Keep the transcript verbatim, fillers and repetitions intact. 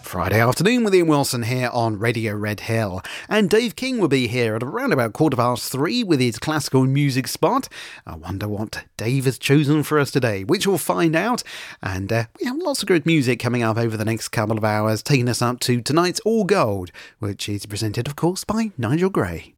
Friday afternoon with Ian Wilson here on Radio Red Hill. And Dave King will be here at around about quarter past three with his classical music spot. I wonder what Dave has chosen for us today, which we'll find out. And uh, we have lots of good music coming up over the next couple of hours, taking us up to tonight's All Gold, which is presented, of course, by Nigel Gray.